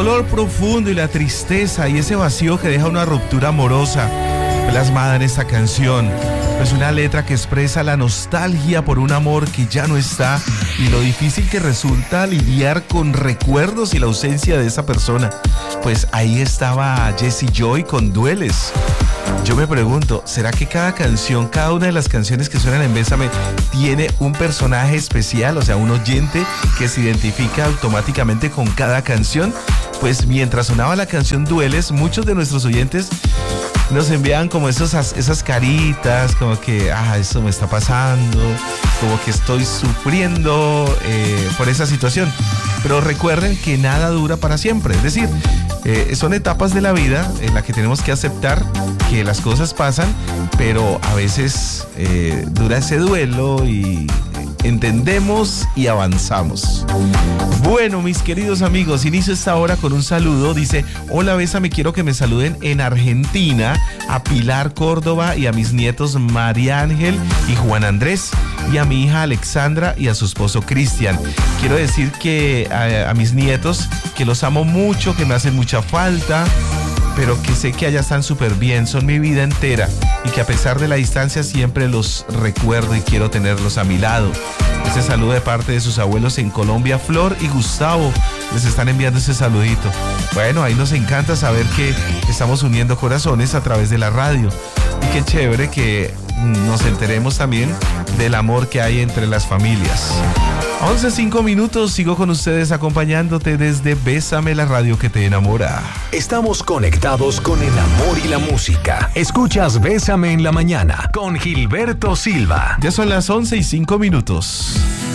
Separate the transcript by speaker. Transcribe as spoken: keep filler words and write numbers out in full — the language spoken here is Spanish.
Speaker 1: dolor profundo y la tristeza y ese vacío que deja una ruptura amorosa plasmada en esta canción. Es una letra que expresa la nostalgia por un amor que ya no está y lo difícil que resulta lidiar con recuerdos y la ausencia de esa persona. Pues ahí estaba Jessie Joy con Dueles. Yo me pregunto, ¿será que cada canción, cada una de las canciones que suenan en Bésame tiene un personaje especial, o sea, un oyente que se identifica automáticamente con cada canción? Pues mientras sonaba la canción Dueles, muchos de nuestros oyentes nos envían como esos, esas caritas, como que, ah, eso me está pasando, como que estoy sufriendo eh, por esa situación. Pero recuerden que nada dura para siempre, es decir, eh, son etapas de la vida en las que tenemos que aceptar que las cosas pasan, pero a veces eh, dura ese duelo y entendemos y avanzamos. Bueno, mis queridos amigos, inicio esta hora con un saludo. Dice: hola Bésame, quiero que me saluden en Argentina a Pilar Córdoba y a mis nietos María Ángel y Juan Andrés, y a mi hija Alexandra y a su esposo Cristian. Quiero decir que a, a mis nietos que los amo mucho, que me hacen mucha falta, pero que sé que allá están súper bien, son mi vida entera, y que a pesar de la distancia siempre los recuerdo y quiero tenerlos a mi lado. Este saludo de parte de sus abuelos en Colombia, Flor y Gustavo, les están enviando ese saludito. Bueno, ahí nos encanta saber que estamos uniendo corazones a través de la radio, y qué chévere que nos enteremos también del amor que hay entre las familias. once cinco minutos, sigo con ustedes acompañándote desde Bésame, la radio que te enamora.
Speaker 2: Estamos conectados con el amor y la música. Escuchas Bésame en la mañana con Gilberto Silva.
Speaker 1: Ya son las once y cinco minutos.